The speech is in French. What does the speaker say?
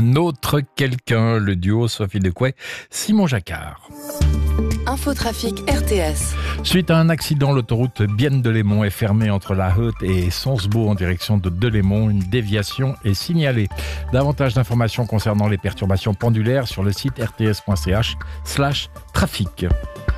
un autre quelqu'un, le duo Sophie Dequet, Simon Jacquard. Infotrafic RTS. Suite à un accident, l'autoroute Bienne-Delémont est fermée entre La Heute et Sonsbeau en direction de Delémont. Une déviation est signalée. Davantage d'informations concernant les perturbations pendulaires sur le site rts.ch/trafic.